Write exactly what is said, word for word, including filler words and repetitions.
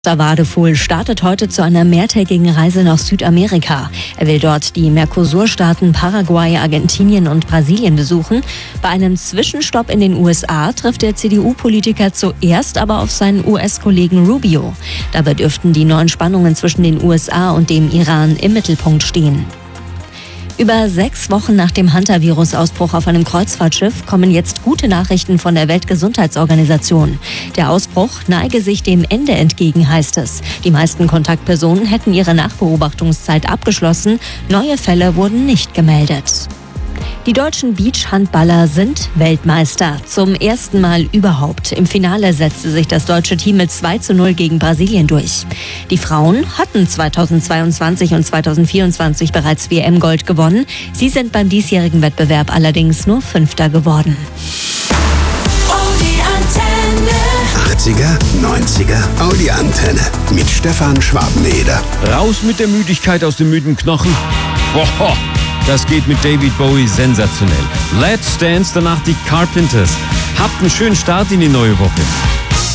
Wadefuhl startet heute zu einer mehrtägigen Reise nach Südamerika. Er will dort die Mercosur-Staaten Paraguay, Argentinien und Brasilien besuchen. Bei einem Zwischenstopp in den U S A trifft der C D U-Politiker zuerst aber auf seinen U S-Kollegen Rubio. Dabei dürften die neuen Spannungen zwischen den U S A und dem Iran im Mittelpunkt stehen. Über sechs Wochen nach dem Hantavirus-Ausbruch auf einem Kreuzfahrtschiff kommen jetzt gute Nachrichten von der Weltgesundheitsorganisation. Der Ausbruch neige sich dem Ende entgegen, heißt es. Die meisten Kontaktpersonen hätten ihre Nachbeobachtungszeit abgeschlossen. Neue Fälle wurden nicht gemeldet. Die deutschen Beachhandballer sind Weltmeister. Zum ersten Mal überhaupt. Im Finale setzte sich das deutsche Team mit zwei zu null gegen Brasilien durch. Die Frauen hatten zweitausendzweiundzwanzig und zweitausendvierundzwanzig bereits W M-Gold gewonnen. Sie sind beim diesjährigen Wettbewerb allerdings nur Fünfter geworden. achtziger, neunziger Audi-Antenne mit Stefan Schwabeneder. Raus mit der Müdigkeit aus dem müden Knochen. Boah, das geht mit David Bowie sensationell. Let's Dance, danach die Carpenters. Habt einen schönen Start in die neue Woche.